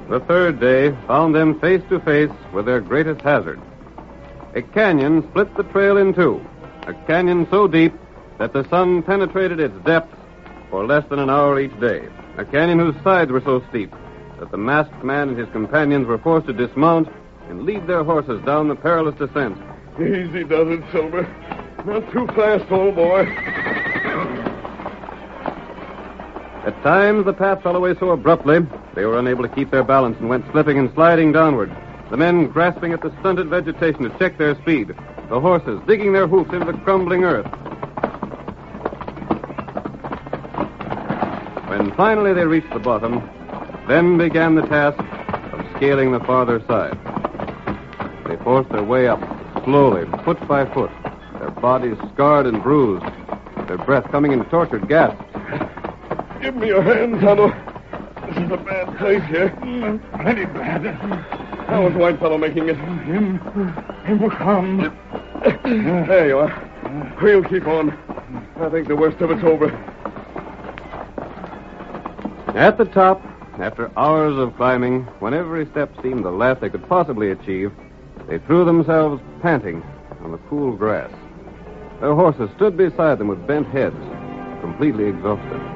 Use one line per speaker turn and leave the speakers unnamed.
The third day found them face to face with their greatest hazard. A canyon split the trail in two. A canyon so deep that the sun penetrated its depths for less than an hour each day. A canyon whose sides were so steep that the masked man and his companions were forced to dismount and lead their horses down the perilous descent.
Easy does it, Silver. Not too fast, old boy.
At times, the path fell away so abruptly, they were unable to keep their balance and went slipping and sliding downward. The men grasping at the stunted vegetation to check their speed. The horses digging their hoofs into the crumbling earth. When finally they reached the bottom, then began the task of scaling the farther side. They forced their way up, slowly, foot by foot, their bodies scarred and bruised, their breath coming in tortured gasps.
Give me your hand, Tonto. This is a bad place here.
Plenty bad.
How is Whitefellow making it?
Him will come.
There you are. We'll keep on. I think the worst of it's over.
At the top, after hours of climbing, when every step seemed the last they could possibly achieve, they threw themselves panting on the cool grass. Their horses stood beside them with bent heads, completely exhausted.